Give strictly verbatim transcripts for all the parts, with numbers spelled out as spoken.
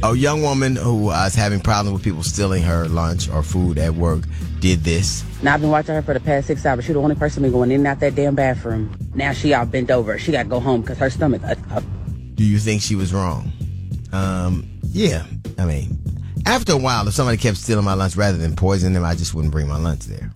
A young woman who uh, is having problems with people stealing her lunch or food at work did this. Now, I've been watching her for the past six hours. She's the only person been going in and out that damn bathroom. Now she all bent over. She got to go home because her stomach up. up. Do you think she was wrong? Um, yeah. I mean, after a while, if somebody kept stealing my lunch rather than poisoning them, I just wouldn't bring my lunch there.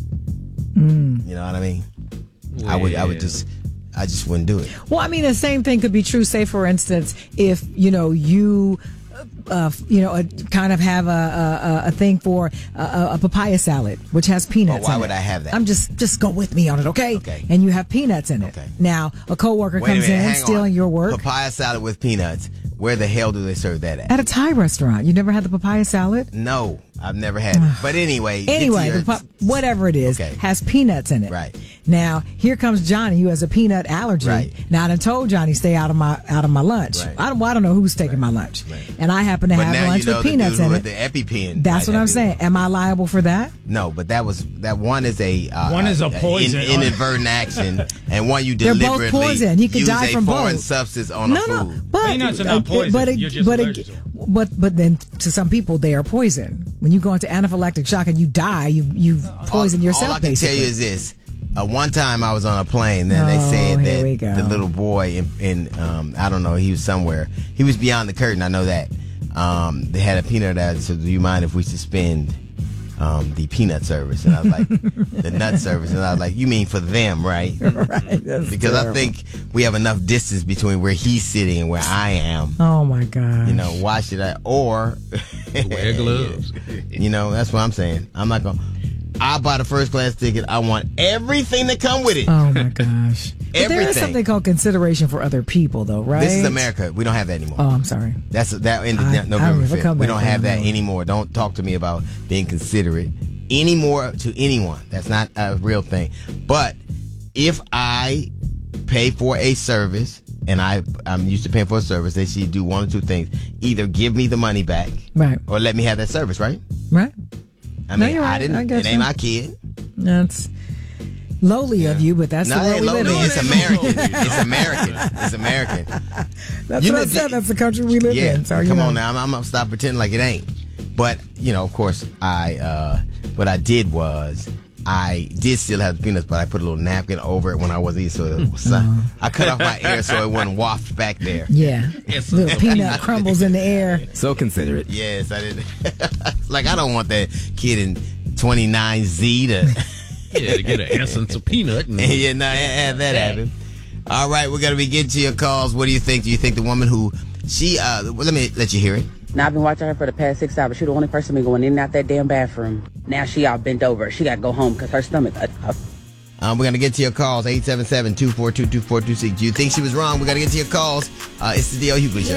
Mm. You know what I mean? Well. I would. I would just. I just wouldn't do it. Well, I mean, the same thing could be true. Say, for instance, if you know you. Uh, you know, a, kind of have a, a, a thing for a, a papaya salad, which has peanuts. Oh, why in would it. I have that? I'm just just go with me on it, okay? Okay. And you have peanuts in it. Okay. Now, a coworker Wait a comes minute, in hang stealing on. your work. Papaya salad with peanuts. Where the hell do they serve that at? At a Thai restaurant. You never had the papaya salad? No, I've never had it. But anyway. Anyway, your, the pa- whatever it is, okay. has peanuts in it. Right. Now, here comes Johnny, who has a peanut allergy. Right. Now, I done told Johnny, stay out of my out of my lunch. Right. I, don't, well, I don't know who's taking right. my lunch. Right. And I happen to but have now lunch you know with the peanuts dude in who it. had the EpiPen. That's might what I'm have saying. Am I liable for that? No, but that was that one is a uh, one is a poison, in, inadvertent action, and one you They're deliberately both poison. He could use die a from foreign both. substance on no, a no, food. but peanuts are not poison. But it, You're just but allergic it, to them. but but then to some people they are poison. When you go into anaphylactic shock and you die, you you poison all, yourself. All I can basically. tell you is this. Uh, one time I was on a plane, then they Oh, said here we that go. the little boy in, in um, I don't know, he was somewhere. He was beyond the curtain, I know that. Um, they had a peanut allergy, so do you mind if we suspend um, the peanut service? And I was like, the nut service. And I was like, you mean for them, right? Right. That's Because terrible. I think we have enough distance between where he's sitting and where I am. Oh my God. You know, why should I? Or wear gloves. You know, that's what I'm saying. I'm not gonna. I bought a first class ticket. I want everything that come with it. Oh my gosh. But there is Everything. something called consideration for other people, though, right? This is America. We don't have that anymore. Oh, I'm sorry. That's that ended I- November I'll never fifth. come We back don't from have that that. anymore. Don't talk to me about being considerate anymore to anyone. That's not a real thing. But if I pay for a service and I I'm used to paying for a service, they should do one or two things: either give me the money back, Right. or let me have that service. Right? Right. I No, mean, you're I right. didn't. I it get ain't you. my kid. That's lowly of you, but that's No, the it world ain't we live lowly. in. It's American. It's American. It's American. That's You what know, I said. the- That's the country we live Yeah, in. So, you come know. on now. I'm, I'm gonna stop pretending like it ain't. But you know, of course, I uh, what I did was I did still have the peanuts, but I put a little napkin over it when I wasn't eating, so it was, I cut off my ear so it wouldn't waft back there. Yeah. Yes. Little peanut crumbles in the air. So considerate. Yes, I did. Like I don't want that kid in twenty-nine Z to. Yeah, to get an essence of peanut. And Yeah, no, have that happen. All right, we're gonna be getting to your calls. What do you think? Do you think the woman who she? uh well, Let me let you hear it. Now, I've been watching her for the past six hours. She's the only person been going in and out that damn bathroom. Now she all bent over. She got to go home because her stomach up. up. Um, we're going to get to your calls, eight seven seven, two four two, two four two six. Do you think she was wrong? We're going to get to your calls. Uh, it's the D L Hughley Show.